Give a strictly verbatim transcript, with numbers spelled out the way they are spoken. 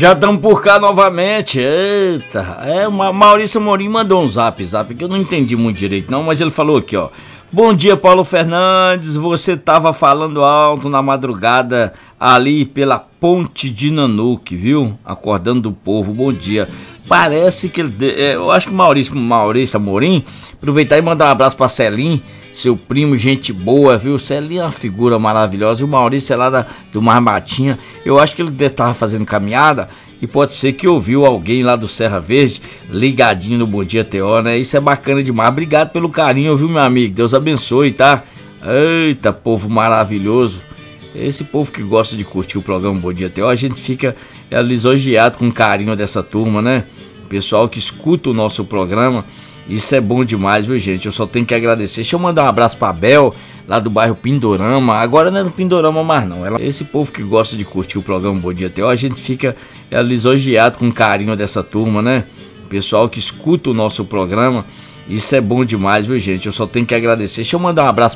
Já estamos por cá novamente. Eita, é, o Maurício Amorim mandou um zap, zap que eu não entendi muito direito não, mas ele falou aqui, ó. Bom dia, Paulo Fernandes, você tava falando alto na madrugada ali pela ponte de Nanuque, viu? Acordando do povo, bom dia. Parece que ele, é, eu acho que o Maurício, Maurício Amorim, aproveitar e mandar um abraço pra Celim, seu primo, gente boa, viu? Celinho é uma figura maravilhosa. E o Maurício é lá da, do Marmatinha. Eu acho que ele estava fazendo caminhada e pode ser que ouviu alguém lá do Serra Verde ligadinho no Bom Dia T O, né? Isso é bacana demais. Obrigado pelo carinho, viu, meu amigo? Deus abençoe, tá? Eita, povo maravilhoso. Esse povo que gosta de curtir o programa Bom Dia T O, a gente fica é, lisonjeado com o carinho dessa turma, né? Pessoal que escuta o nosso programa. Isso é bom demais, viu, gente? Eu só tenho que agradecer. Deixa eu mandar um abraço pra Bel, lá do bairro Pindorama. Agora não é no Pindorama mais não. Ela... Esse povo que gosta de curtir o programa Bom Dia T O, a gente fica é, lisonjeado com o carinho dessa turma, né? Pessoal que escuta o nosso programa. Isso é bom demais, viu, gente? Eu só tenho que agradecer. Deixa eu mandar um abraço